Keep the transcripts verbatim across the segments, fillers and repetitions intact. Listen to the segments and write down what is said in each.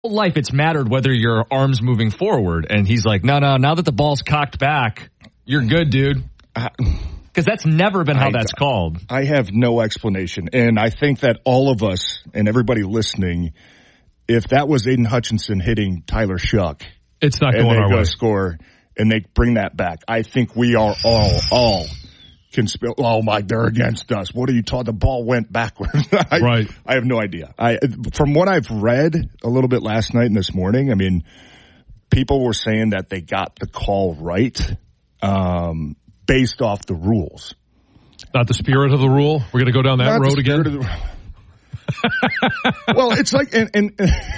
life it's mattered whether your arm's moving forward, and he's like, no, no, now that the ball's cocked back, you're good, dude. Because that's never been how I, that's called. I have no explanation, and I think that all of us and everybody listening, if that was Aiden Hutchinson hitting Tyler Shuck, it's not and going they our go way. Score and they bring that back, I think we are all all. Conspir- oh my, they're against us. What are you talking? The ball went backwards. I, right. I have no idea. I, from what I've read a little bit last night and this morning, I mean, people were saying that they got the call right, um, based off the rules. Not the spirit of the rule. We're going to go down that Not road again. The, well, it's like, and, and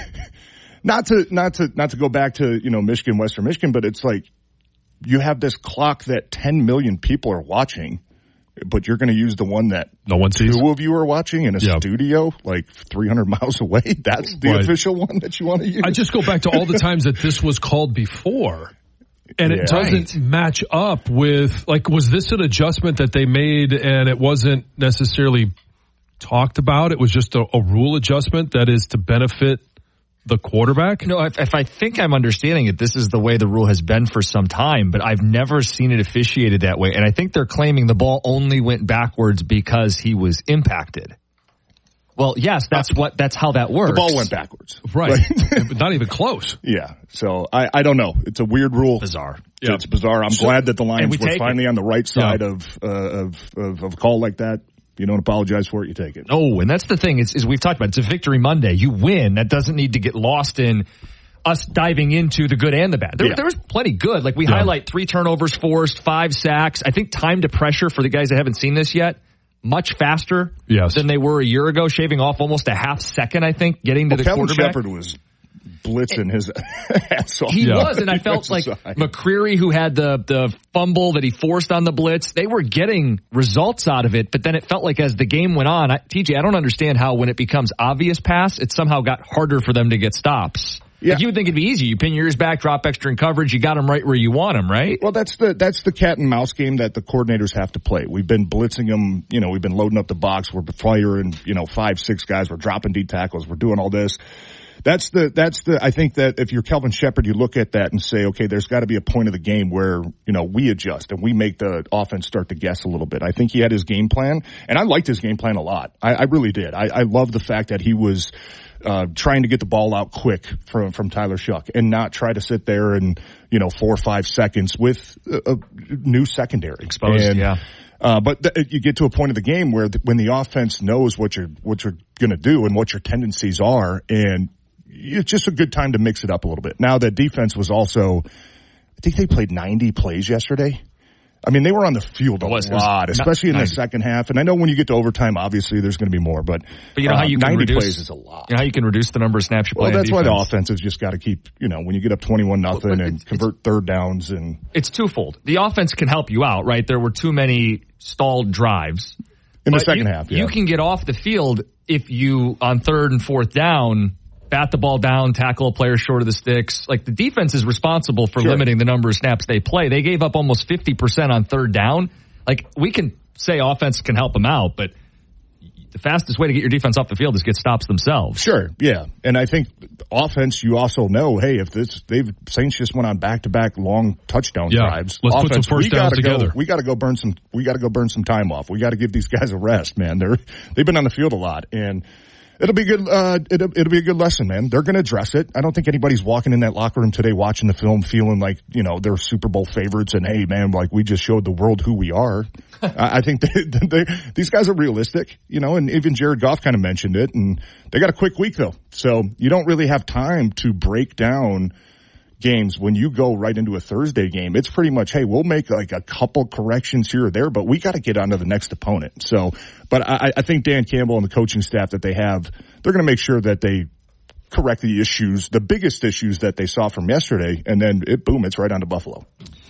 not to, not to, not to go back to, you know, Michigan, Western Michigan, but it's like, you have this clock that ten million people are watching, but you're going to use the one that no one sees. Two of you are watching in a yep. studio like three hundred miles away. That's the right. official one that you want to use. I just go back to all the times that this was called before. And it yeah. doesn't right. match up with, like, was this an adjustment that they made and it wasn't necessarily talked about? It was just a, a rule adjustment that is to benefit the quarterback? No, if, if I think I'm understanding it, this is the way the rule has been for some time, but I've never seen it officiated that way. And I think they're claiming the ball only went backwards because he was impacted. Well, yes, that's what, that's how that works. The ball went backwards. Right. But not even close. Yeah. So I, I don't know. It's a weird rule. Bizarre. Yeah. It's bizarre. I'm so, glad that the Lions were finally it. on the right side yeah. of, uh, of, of, of a call like that. You don't apologize for it, you take it. Oh, and that's the thing is, is we've talked about, it's a victory Monday. You win. That doesn't need to get lost in us diving into the good and the bad. There, yeah. there was plenty good. Like we yeah. highlight three turnovers forced, five sacks. I think time to pressure for the guys that haven't seen this yet, much faster yes. than they were a year ago, shaving off almost a half second, I think, getting to well, the Kevin quarterback. Shepard was blitzing his ass off. He yeah. was, and I felt like side. McCreary, who had the, the fumble that he forced on the blitz, they were getting results out of it, but then it felt like as the game went on, I, T J, I don't understand how when it becomes obvious pass, it somehow got harder for them to get stops. Yeah. Like you would think it'd be easy. You pin your ears back, drop extra in coverage, you got them right where you want them, right? Well, that's the that's the cat and mouse game that the coordinators have to play. We've been blitzing them, you know, we've been loading up the box, we're firing, you know, five, six guys, we're dropping D tackles, we're doing all this. That's the, that's the, I think that if you're Kelvin Shepard, you look at that and say, okay, there's got to be a point of the game where, you know, we adjust and we make the offense start to guess a little bit. I think he had his game plan, and I liked his game plan a lot. I, I really did. I, I love the fact that he was, uh, trying to get the ball out quick from, from Tyler Shuck and not try to sit there and, you know, four or five seconds with a, a new secondary. Exposed, and, yeah. Uh, but th- you get to a point of the game where the, when the offense knows what you're, what you're going to do and what your tendencies are, and it's just a good time to mix it up a little bit. Now, the defense was also, I think they played ninety plays yesterday. I mean, they were on the field a was, lot, especially in the second half. And I know when you get to overtime, obviously there's going to be more, but, but you know uh, how you can ninety reduce, plays is a lot. You know how you can reduce the number of snaps you play. Well, that's why the defense. offense has just got to keep, you know, when you get up twenty-one nothing well, and convert third downs and. It's twofold. The offense can help you out, right? There were too many stalled drives. In the but second you, half, yeah. You can get off the field if you, on third and fourth down, bat the ball down, tackle a player short of the sticks. Like the defense is responsible for sure. limiting the number of snaps they play. They gave up almost fifty percent on third down. Like we can say offense can help them out, but the fastest way to get your defense off the field is get stops themselves. Sure, yeah. And I think offense, you also know, hey, if this, they've, Saints just went on back-to-back long touchdown yeah. drives. Let's offense, put some first downs together. Go, we got to go burn some, we got to go burn some time off. We got to give these guys a rest, man. They're, they've been on the field a lot, and it'll be good, uh, it'll, it'll be a good lesson, man. They're going to address it. I don't think anybody's walking in that locker room today watching the film feeling like, you know, they're Super Bowl favorites and, hey, man, like we just showed the world who we are. I, I think they, they, these guys are realistic, you know, and even Jared Goff kind of mentioned it, and they got a quick week though. So you don't really have time to break down games when you go right into a Thursday game. It's pretty much, hey, we'll make like a couple corrections here or there, but we got to get on to the next opponent. So, but I, I think Dan Campbell and the coaching staff that they have, they're going to make sure that they correct the issues, the biggest issues that they saw from yesterday, and then it, boom, it's right on to Buffalo.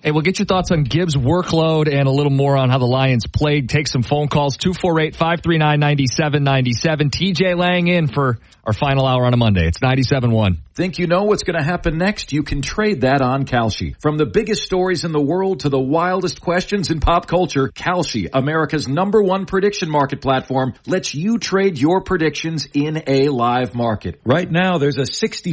Hey, we'll get your thoughts on Gibbs' workload and a little more on how the Lions played. Take some phone calls, two four eight, five three nine, nine seven nine seven. T J Lang in for our final hour on a Monday. It's ninety-seven point one. Think you know what's going to happen next? You can trade that on Kalshi. From the biggest stories in the world to the wildest questions in pop culture, Kalshi, America's number one prediction market platform, lets you trade your predictions in a live market. Right now, there's a sixty